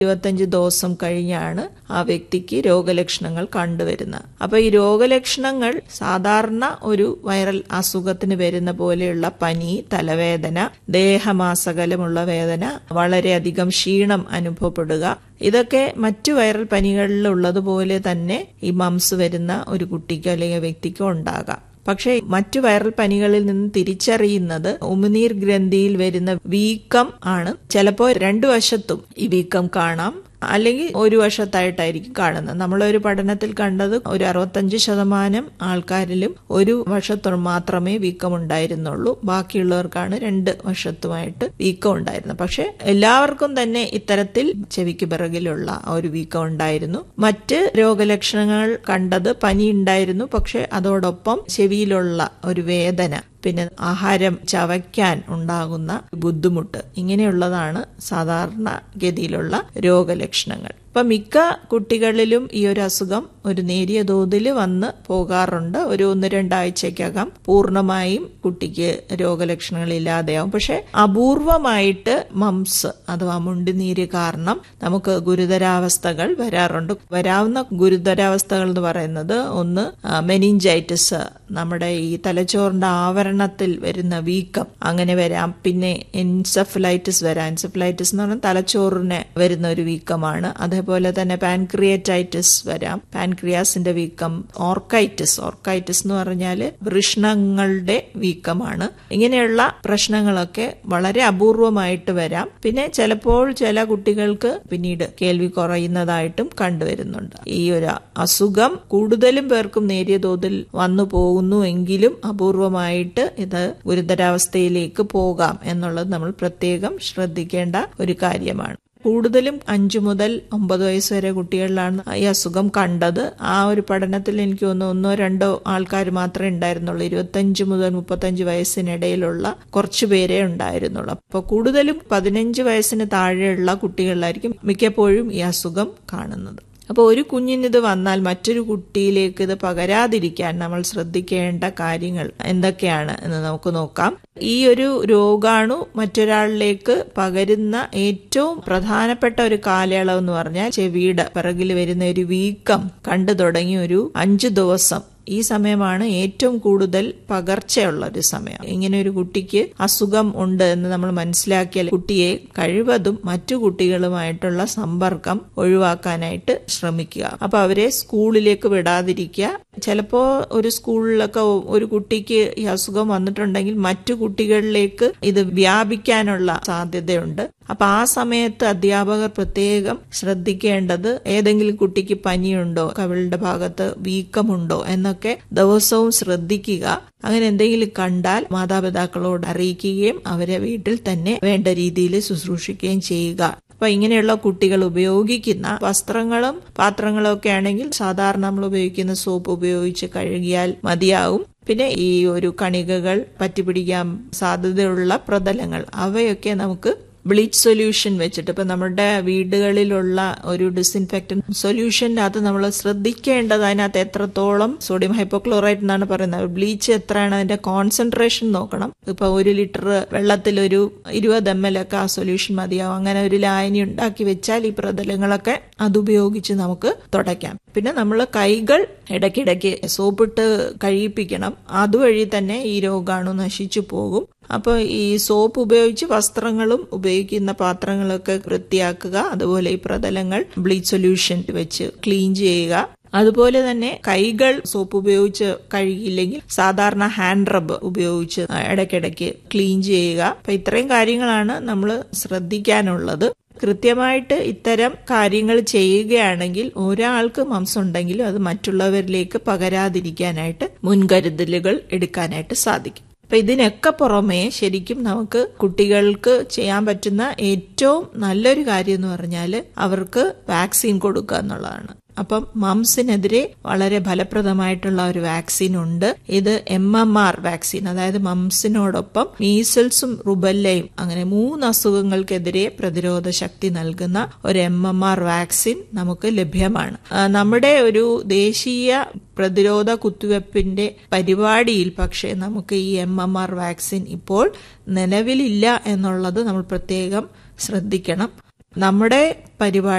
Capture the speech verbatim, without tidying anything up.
ഇരുപത്തഞ്ച് ദിവസം കഴിഞ്ഞാണ് ആ വ്യക്തിക്ക് രോഗലക്ഷണങ്ങൾ കണ്ടുവരുന്നത്. അപ്പൊ ഈ രോഗലക്ഷണങ്ങൾ സാധാരണ ഒരു വൈറൽ അസുഖത്തിന് വരുന്ന പോലെയുള്ള പനി, തലവേദന, ദേഹമാസകലമുള്ള വേദന, വളരെയധികം ക്ഷീണം അനുഭവപ്പെടുക, ഇതൊക്കെ മറ്റു വൈറൽ പനികളിൽ ഉള്ളതുപോലെ തന്നെ ഈ മംസ് വരുന്ന ഒരു കുട്ടിക്കോ അല്ലെങ്കിൽ വ്യക്തിക്കോ ഉണ്ടാകാം. പക്ഷേ മറ്റു വൈറൽ പനികളിൽ നിന്ന് തിരിച്ചറിയുന്നത് ഉമിനീർ ഗ്രന്ഥിയിൽ വരുന്ന വീക്കം ആണ്. ചിലപ്പോൾ രണ്ടു വശത്തും ഈ വീക്കം കാണാം, അല്ലെങ്കിൽ ഒരു വശത്തായിട്ടായിരിക്കും കാണുന്നത്. നമ്മളൊരു പഠനത്തിൽ കണ്ടത് ഒരു അറുപത്തഞ്ച് ശതമാനം ആൾക്കാരിലും ഒരു വശത്തു മാത്രമേ വീക്കം ഉണ്ടായിരുന്നുള്ളൂ, ബാക്കിയുള്ളവർക്കാണ് രണ്ട് വശത്തുമായിട്ട് വീക്കം ഉണ്ടായിരുന്നത്. പക്ഷെ എല്ലാവർക്കും തന്നെ ഇത്തരത്തിൽ ചെവിക്ക് പിറകിലുള്ള ഒരു വീക്കം ഉണ്ടായിരുന്നു. മറ്റ് രോഗലക്ഷണങ്ങൾ കണ്ടത് പനി ഉണ്ടായിരുന്നു, പക്ഷെ അതോടൊപ്പം ചെവിയിലുള്ള ഒരു വേദന, പിന്നെ ആഹാരം ചവയ്ക്കാൻ ഉണ്ടാകുന്ന ബുദ്ധിമുട്ട്, ഇങ്ങനെയുള്ളതാണ് സാധാരണ ഗതിയിലുള്ള രോഗലക്ഷണങ്ങൾ. ഇപ്പൊ മിക്ക കുട്ടികളിലും ഈ ഒരു അസുഖം ഒരു നേരിയ തോതിൽ വന്ന് പോകാറുണ്ട്. ഒരു ഒന്ന് രണ്ടാഴ്ചക്കകം പൂർണ്ണമായും കുട്ടിക്ക് രോഗലക്ഷണങ്ങൾ ഇല്ലാതെയാവും. പക്ഷെ അപൂർവമായിട്ട് മംസ് അഥവാ മുണ്ടിനീര് കാരണം നമുക്ക് ഗുരുതരാവസ്ഥകൾ വരാറുണ്ട്. വരാവുന്ന ഗുരുതരാവസ്ഥകൾ എന്ന് പറയുന്നത് ഒന്ന് മെനിഞ്ചൈറ്റിസ്, നമ്മുടെ ഈ തലച്ചോറിന്റെ ആവരണത്തിൽ വരുന്ന വീക്കം, അങ്ങനെ വരാം. പിന്നെ എൻസെഫലൈറ്റിസ് വരാം. എൻസെഫലൈറ്റിസ് എന്ന് പറഞ്ഞാൽ തലച്ചോറിന് വരുന്ന ഒരു വീക്കമാണ്. അതേപോലെ തന്നെ പാൻക്രിയറ്റൈറ്റിസ് വരാം, പാൻക്രിയാസിന്റെ വീക്കം. ഓർക്കൈറ്റിസ്, ഓർക്കൈറ്റിസ് എന്ന് പറഞ്ഞാൽ വൃഷ്ണങ്ങളുടെ വീക്കമാണ്. ഇങ്ങനെയുള്ള പ്രശ്നങ്ങളൊക്കെ വളരെ അപൂർവമായിട്ട് വരാം. പിന്നെ ചിലപ്പോൾ ചില കുട്ടികൾക്ക് പിന്നീട് കേൾവി കുറയുന്നതായിട്ടും കണ്ടുവരുന്നുണ്ട്. ഈ ഒരു അസുഖം കൂടുതലും പേർക്കും നേരിയ തോതിൽ വന്നു പോകുന്നു എങ്കിലും അപൂർവമായിട്ട് ഇത് ഗുരുതരാവസ്ഥയിലേക്ക് പോകാം എന്നുള്ളത് നമ്മൾ പ്രത്യേകം ശ്രദ്ധിക്കേണ്ട ഒരു കാര്യമാണ്. കൂടുതലും അഞ്ചു മുതൽ ഒമ്പത് വയസ്സ് വരെ കുട്ടികളിലാണ് ഈ അസുഖം കണ്ടത്. ആ ഒരു പഠനത്തിൽ എനിക്ക് തോന്നുന്നു ഒന്നോ രണ്ടോ ആൾക്കാർ മാത്രമേ ഉണ്ടായിരുന്നുള്ളൂ. ഇരുപത്തഞ്ച് മുതൽ മുപ്പത്തഞ്ച് വയസ്സിനിടയിലുള്ള കുറച്ചു പേരേ ഉണ്ടായിരുന്നുള്ളൂ. അപ്പോൾ കൂടുതലും പതിനഞ്ച് വയസ്സിന് താഴെയുള്ള കുട്ടികളിലായിരിക്കും മിക്കപ്പോഴും ഈ അസുഖം കാണുന്നത്. അപ്പോൾ ഒരു കുഞ്ഞിനിത് വന്നാൽ മറ്റൊരു കുട്ടിയിലേക്ക് ഇത് പകരാതിരിക്കാൻ നമ്മൾ ശ്രദ്ധിക്കേണ്ട കാര്യങ്ങൾ എന്തൊക്കെയാണ് എന്ന് നമുക്ക് നോക്കാം. ഈ ഒരു രോഗാണു മറ്റൊരാളിലേക്ക് പകരുന്ന ഏറ്റവും പ്രധാനപ്പെട്ട ഒരു കാലയളവ് എന്ന് പറഞ്ഞാൽ ചെവിയുടെ പിറകിൽ വരുന്ന ഒരു വീക്കം കണ്ടു തുടങ്ങി ഒരു അഞ്ചു ദിവസം, ഈ സമയമാണ് ഏറ്റവും കൂടുതൽ പകർച്ചയുള്ള ഒരു സമയം. ഇങ്ങനെ ഒരു കുട്ടിക്ക് അസുഖം ഉണ്ട് എന്ന് നമ്മൾ മനസ്സിലാക്കിയാൽ കുട്ടിയെ കഴിവതും മറ്റു കുട്ടികളുമായിട്ടുള്ള സമ്പർക്കം ഒഴിവാക്കാനായിട്ട് ശ്രമിക്കുക. അപ്പൊ അവരെ സ്കൂളിലേക്ക് വിടാതിരിക്കുക. ചിലപ്പോ ഒരു സ്കൂളിലൊക്കെ ഒരു കുട്ടിക്ക് ഈ അസുഖം വന്നിട്ടുണ്ടെങ്കിൽ മറ്റു കുട്ടികളിലേക്ക് ഇത് വ്യാപിക്കാനുള്ള സാധ്യതയുണ്ട്. അപ്പൊ ആ സമയത്ത് അധ്യാപകർ പ്രത്യേകം ശ്രദ്ധിക്കേണ്ടത് ഏതെങ്കിലും കുട്ടിക്ക് പനിയുണ്ടോ, കവിളുടെ ഭാഗത്ത് വീക്കമുണ്ടോ എന്നൊക്കെ ദിവസവും ശ്രദ്ധിക്കുക. അങ്ങനെ എന്തെങ്കിലും കണ്ടാൽ മാതാപിതാക്കളോട് അറിയിക്കുകയും അവരെ വീട്ടിൽ തന്നെ വേണ്ട രീതിയിൽ ശുശ്രൂഷിക്കുകയും ചെയ്യുക. അപ്പൊ ഇങ്ങനെയുള്ള കുട്ടികൾ ഉപയോഗിക്കുന്ന വസ്ത്രങ്ങളും പാത്രങ്ങളും ഒക്കെ ആണെങ്കിൽ സാധാരണ നമ്മൾ ഉപയോഗിക്കുന്ന സോപ്പ് ഉപയോഗിച്ച് കഴുകിയാൽ മതിയാവും. പിന്നെ ഈ ഒരു കണികകൾ, പറ്റിപ്പിടിക്കാൻ സാധ്യതയുള്ള പ്രതലങ്ങൾ, അവയൊക്കെ നമുക്ക് ബ്ലീച്ച് സൊല്യൂഷൻ വെച്ചിട്ട്, ഇപ്പൊ നമ്മുടെ വീടുകളിലുള്ള ഒരു ഡിസിൻഫെക്റ്റന്റ് സൊല്യൂഷൻ്റെ അത് നമ്മൾ ശ്രദ്ധിക്കേണ്ടത് അതിനകത്ത് എത്രത്തോളം സോഡിയം ഹൈപ്പോക്ലോറൈറ്റ് എന്നാണ് പറയുന്നത്. ബ്ലീച്ച് എത്രയാണ് അതിന്റെ കോൺസെൻട്രേഷൻ നോക്കണം. ഇപ്പൊ ഒരു ലിറ്റർ വെള്ളത്തിൽ ഒരു ഇരുപത് എം എൽ ഒക്കെ ആ സൊല്യൂഷൻ മതിയാവും. അങ്ങനെ ഒരു ലായനി ഉണ്ടാക്കി വെച്ചാൽ ഈ പ്രതലങ്ങളൊക്കെ അതുപയോഗിച്ച് നമുക്ക് തുടയ്ക്കാം. പിന്നെ നമ്മൾ കൈകൾ ഇടയ്ക്കിടയ്ക്ക് സോപ്പിട്ട് കഴിയിപ്പിക്കണം. അതുവഴി തന്നെ ഈ രോഗാണു നശിച്ചു പോകും. അപ്പോൾ ഈ സോപ്പ് ഉപയോഗിച്ച് വസ്ത്രങ്ങളും ഉപയോഗിക്കുന്ന പാത്രങ്ങളൊക്കെ വൃത്തിയാക്കുക. അതുപോലെ ഈ പ്രതലങ്ങൾ ബ്ലീച്ച് സൊല്യൂഷൻ വെച്ച് ക്ലീൻ ചെയ്യുക. അതുപോലെ തന്നെ കൈകൾ സോപ്പ് ഉപയോഗിച്ച് കഴുകിയില്ലെങ്കിൽ സാധാരണ ഹാൻഡ് റബ്ബ് ഉപയോഗിച്ച് ഇടയ്ക്കിടയ്ക്ക് ക്ലീൻ ചെയ്യുക. അപ്പൊ ഇത്രയും കാര്യങ്ങളാണ് നമ്മൾ ശ്രദ്ധിക്കാനുള്ളത്. കൃത്യമായിട്ട് ഇത്തരം കാര്യങ്ങൾ ചെയ്യുകയാണെങ്കിൽ ഒരാൾക്ക് മംസ് ഉണ്ടെങ്കിലും അത് മറ്റുള്ളവരിലേക്ക് പകരാതിരിക്കാനായിട്ട് മുൻകരുതലുകൾ എടുക്കാനായിട്ട് സാധിക്കും. അപ്പൊ ഇതിനൊക്കെ പുറമെ ശരിക്കും നമുക്ക് കുട്ടികൾക്ക് ചെയ്യാൻ പറ്റുന്ന ഏറ്റവും നല്ലൊരു കാര്യം എന്ന് പറഞ്ഞാൽ അവർക്ക് വാക്സിൻ കൊടുക്കുക എന്നുള്ളതാണ്. അപ്പം മംസിനെതിരെ വളരെ ഫലപ്രദമായിട്ടുള്ള ഒരു വാക്സിൻ ഉണ്ട്. ഇത് എം എം ആർ വാക്സിൻ, അതായത് മംസിനോടൊപ്പം മീസൽസും റുബല്ലയും, അങ്ങനെ മൂന്ന് അസുഖങ്ങൾക്കെതിരെ പ്രതിരോധ ശക്തി നൽകുന്ന ഒരു എം എം ആർ വാക്സിൻ നമുക്ക് ലഭ്യമാണ്. നമ്മുടെ ഒരു ദേശീയ പ്രതിരോധ കുത്തിവെപ്പിന്റെ പരിപാടിയിൽ പക്ഷേ നമുക്ക് ഈ എം എം ആർ വാക്സിൻ ഇപ്പോൾ നിലവിലില്ല എന്നുള്ളത് നമ്മൾ പ്രത്യേകം ശ്രദ്ധിക്കണം. നമ്മുടെ പരിപാടി